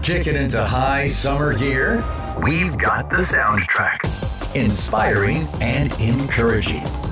Kicking into high summer gear? We've got the soundtrack. Inspiring and encouraging.